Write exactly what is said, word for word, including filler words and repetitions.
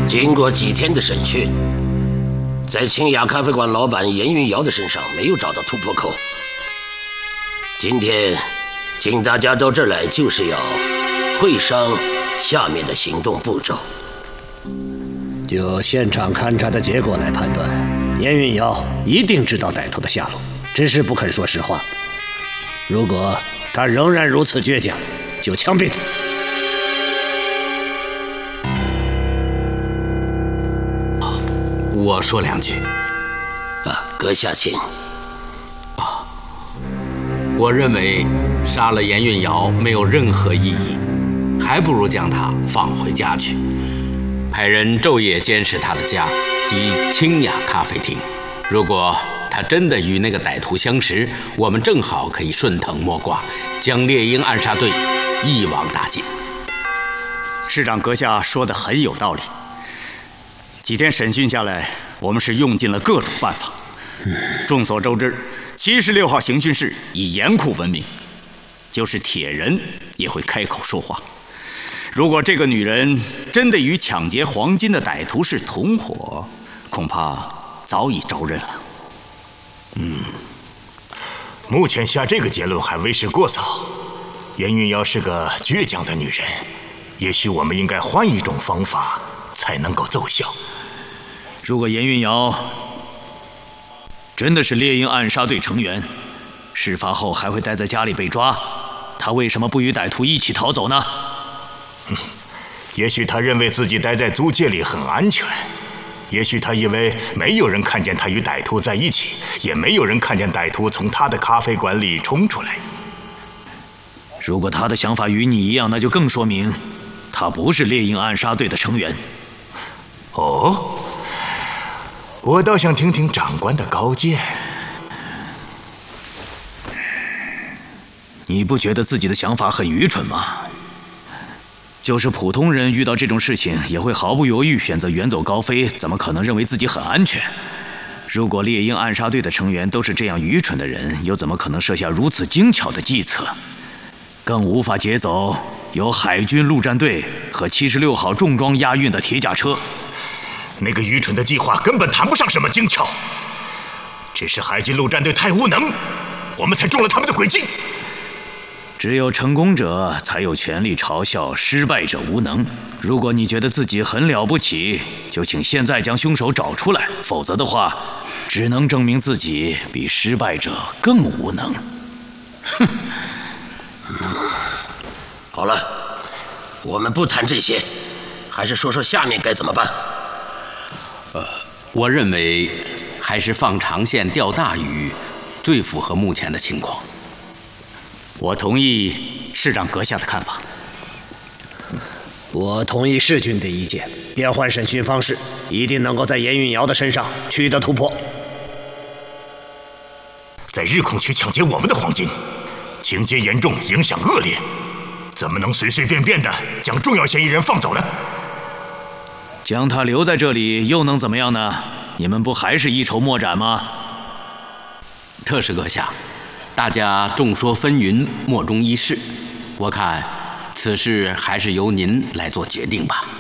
经过几天的审讯，在清雅咖啡馆老板严运瑶的身上没有找到突破口。今天请大家到这儿来，就是要会商下面的行动步骤。 就现场勘查的结果来判断，严运瑶一定知道歹徒的下落，只是不肯说实话。如果他仍然如此倔强，就枪毙他。 我说两句。 啊，阁下请。 啊，我认为杀了严运瑶没有任何意义，还不如将他放回家去，派人昼夜监视他的家及清雅咖啡厅。如果他真的与那个歹徒相识，我们正好可以顺藤摸瓜，将猎鹰暗杀队一网打尽。 市长阁下说的很有道理。几天审讯下来，我们是用尽了各种办法。众所周知，七十六号刑讯室以严酷闻名，就是铁人也会开口说话。如果这个女人真的与抢劫黄金的歹徒是同伙，恐怕早已招认了。 嗯，目前下这个结论还为时过早。严运瑶是个倔强的女人，也许我们应该换一种方法才能够奏效。 如果严运瑶真的是猎鹰暗杀队成员，事发后还会待在家里被抓，她为什么不与歹徒一起逃走呢？ 嗯，也许她认为自己待在租界里很安全，也许她以为没有人看见她与歹徒在一起，也没有人看见歹徒从她的咖啡馆里冲出来。 如果她的想法与你一样，那就更说明她不是猎鹰暗杀队的成员。 哦，我倒想听听长官的高见。 你不觉得自己的想法很愚蠢吗？就是普通人遇到这种事情，也会毫不犹豫选择远走高飞，怎么可能认为自己很安全？如果猎鹰暗杀队的成员都是这样愚蠢的人，又怎么可能设下如此精巧的计策？更无法劫走由海军陆战队和七十六号重装押运的铁甲车。 那个愚蠢的计划根本谈不上什么精巧，只是海军陆战队太无能，我们才中了他们的诡计。 只有成功者才有权利嘲笑失败者无能。如果你觉得自己很了不起，就请现在将凶手找出来，否则的话，只能证明自己比失败者更无能。哼！ 好了，我们不谈这些，还是说说下面该怎么办。 呃，我认为还是放长线钓大鱼最符合目前的情况。 我同意市长阁下的看法。 我同意世军的意见，变换审讯方式，一定能够在严运瑶的身上取得突破。 在日控区抢劫我们的黄金，情节严重，影响恶劣，怎么能随随便便的将重要嫌疑人放走呢？ 将他留在这里又能怎么样呢？你们不还是一筹莫展吗？ 特使阁下，大家众说纷纭，莫衷一是。我看此事还是由您来做决定吧。